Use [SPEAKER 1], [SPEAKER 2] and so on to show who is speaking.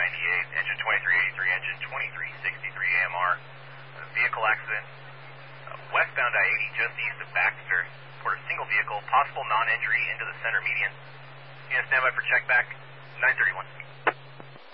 [SPEAKER 1] 98, engine 2383, engine 2363 AMR. Vehicle accident westbound I-80 just east of Baxter. Report a single vehicle, possible non-injury into the center median. Stand by for check back, 931.